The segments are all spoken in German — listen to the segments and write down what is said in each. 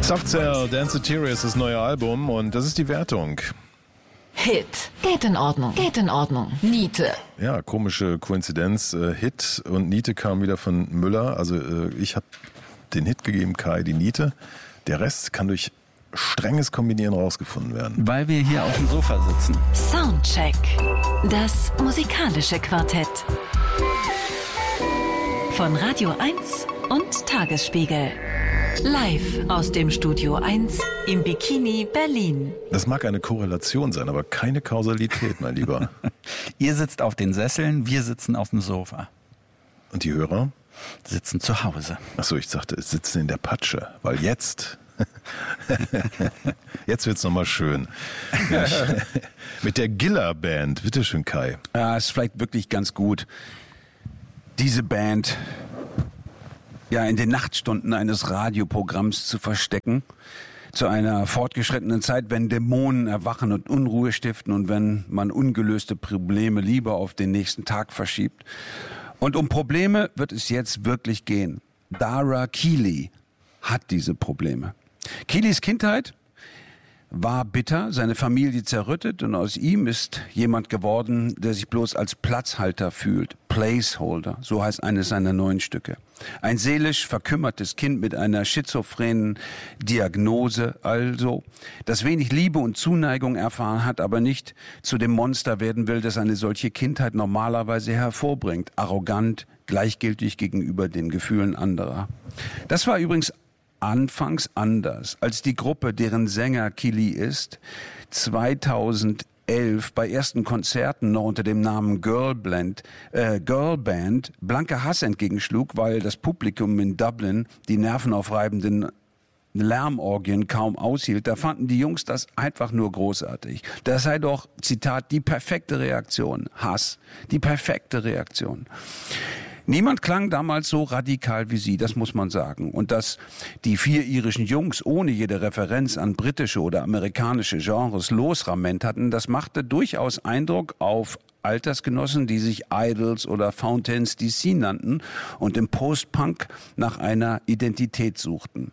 Soft Cell, Dance Interior ist das neue Album und das ist die Wertung. Hit. Geht in Ordnung. Geht in Ordnung. Niete. Ja, komische Koinzidenz. Hit und Niete kam wieder von Müller. Also ich habe den Hit gegeben, Kai die Niete. Der Rest kann durch strenges Kombinieren rausgefunden werden. Weil wir hier auf dem Sofa sitzen. Soundcheck. Das musikalische Quartett. Von Radio 1 und Tagesspiegel. Live aus dem Studio 1 im Bikini Berlin. Das mag eine Korrelation sein, aber keine Kausalität, mein Lieber. Ihr sitzt auf den Sesseln, wir sitzen auf dem Sofa. Und die Hörer? Sitzen zu Hause. Achso, ich sagte, sitzen in der Patsche, weil jetzt wird's nochmal schön. Mit der Giller Band. Bitteschön, Kai. Ja, ist vielleicht wirklich ganz gut, diese Band in den Nachtstunden eines Radioprogramms zu verstecken. Zu einer fortgeschrittenen Zeit, wenn Dämonen erwachen und Unruhe stiften und wenn man ungelöste Probleme lieber auf den nächsten Tag verschiebt. Und um Probleme wird es jetzt wirklich gehen. Dara Keeley hat diese Probleme. Keeleys Kindheit war bitter, seine Familie zerrüttet und aus ihm ist jemand geworden, der sich bloß als Platzhalter fühlt. Placeholder, so heißt eines seiner neuen Stücke. Ein seelisch verkümmertes Kind mit einer schizophrenen Diagnose, also, das wenig Liebe und Zuneigung erfahren hat, aber nicht zu dem Monster werden will, das eine solche Kindheit normalerweise hervorbringt. Arrogant, gleichgültig gegenüber den Gefühlen anderer. Das war übrigens anfangs anders, als die Gruppe, deren Sänger Keeley ist, 2011 bei ersten Konzerten noch unter dem Namen Girlband blanker Hass entgegenschlug, weil das Publikum in Dublin die nervenaufreibenden Lärmorgien kaum aushielt. Da fanden die Jungs das einfach nur großartig. Das sei doch, Zitat, die perfekte Reaktion. Hass, die perfekte Reaktion. Niemand klang damals so radikal wie sie, das muss man sagen. Und dass die 4 irischen Jungs ohne jede Referenz an britische oder amerikanische Genres losramment hatten, das machte durchaus Eindruck auf Altersgenossen, die sich Idols oder Fountains DC nannten und im Post-Punk nach einer Identität suchten.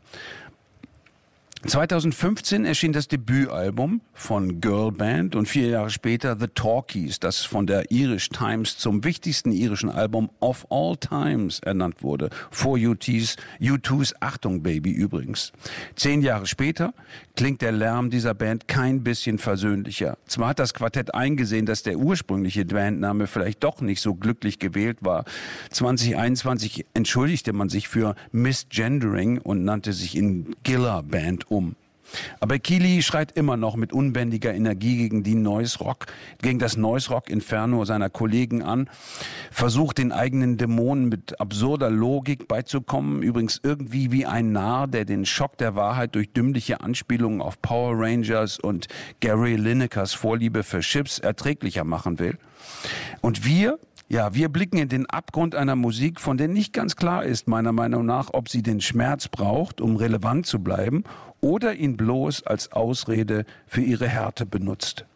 2015 erschien das Debütalbum von Girlband und 4 Jahre später The Talkies, das von der Irish Times zum wichtigsten irischen Album of all times ernannt wurde. Vor U2's Achtung Baby übrigens. 10 Jahre später klingt der Lärm dieser Band kein bisschen versöhnlicher. Zwar hat das Quartett eingesehen, dass der ursprüngliche Bandname vielleicht doch nicht so glücklich gewählt war. 2021 entschuldigte man sich für Misgendering und nannte sich in Giller Band um. Aber Keeley schreit immer noch mit unbändiger Energie gegen das Noise Rock Inferno seiner Kollegen an, versucht den eigenen Dämonen mit absurder Logik beizukommen, übrigens irgendwie wie ein Narr, der den Schock der Wahrheit durch dümmliche Anspielungen auf Power Rangers und Gary Linekers Vorliebe für Chips erträglicher machen will. Und wir blicken in den Abgrund einer Musik, von der nicht ganz klar ist, meiner Meinung nach, ob sie den Schmerz braucht, um relevant zu bleiben, oder ihn bloß als Ausrede für ihre Härte benutzt.